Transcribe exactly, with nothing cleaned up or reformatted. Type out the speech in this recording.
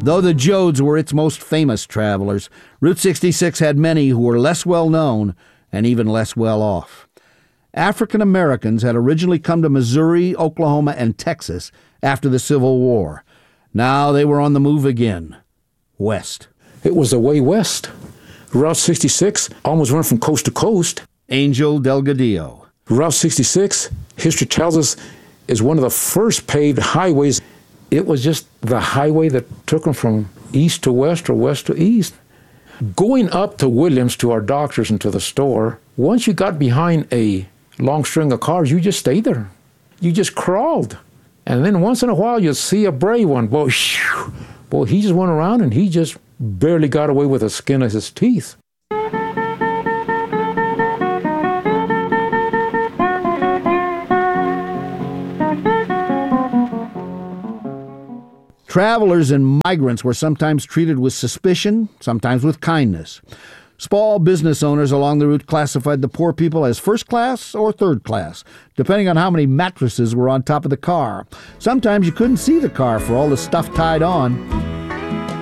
Though the Jodes were its most famous travelers, Route sixty-six had many who were less well known and even less well off. African Americans had originally come to Missouri, Oklahoma, and Texas after the Civil War. Now they were on the move again, west. It was the way west. Route sixty-six almost went from coast to coast. Angel Delgadillo. Route sixty-six, history tells us, is one of the first paved highways. It was just the highway that took them from east to west or west to east. Going up to Williams, to our doctors and to the store, once you got behind a long string of cars, you just stayed there. You just crawled. And then once in a while, you'd see a brave one. Boy, shoo, boy, he just went around and he just barely got away with the skin of his teeth. Travelers and migrants were sometimes treated with suspicion, sometimes with kindness. Small business owners along the route classified the poor people as first class or third class, depending on how many mattresses were on top of the car. Sometimes you couldn't see the car for all the stuff tied on.